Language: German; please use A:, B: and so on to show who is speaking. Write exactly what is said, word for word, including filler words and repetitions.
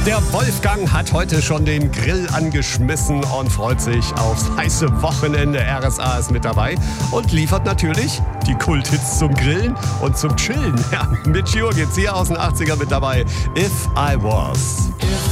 A: Der Wolfgang hat heute schon den Grill angeschmissen und freut sich aufs heiße Wochenende. R S A ist mit dabei und liefert natürlich die Kulthits zum Grillen und zum Chillen. Ja, mit Cure geht's hier aus den achtziger mit dabei. If I Was.
B: If